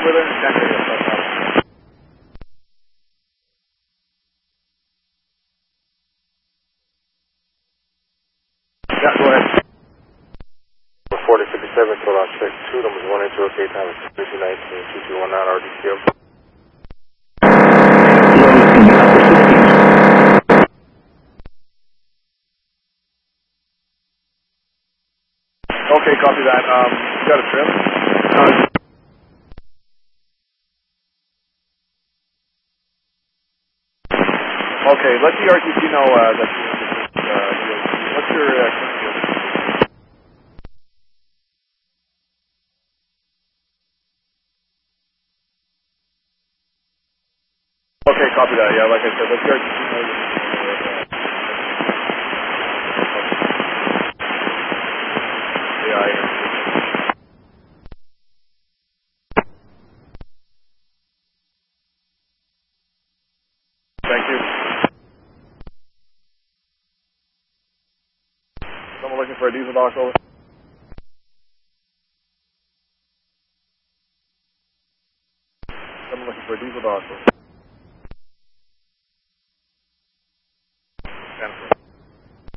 with her? 10 radio. Yeah, go ahead. 4057, total out check 2, numbers 1 into okay, time is 2219, 2219, RDCO. Okay, copy that. You got a trim? Okay, let the RTC know that what's your okay, copy that. Yeah, like I said, let the RTC know Thank you. Someone looking for a diesel box, over. Someone looking for a diesel box, over.